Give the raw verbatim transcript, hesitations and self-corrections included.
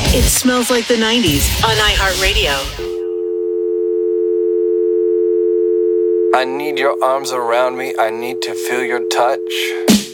It smells like the nineties on iHeartRadio. I need your arms around me. I need to feel your touch.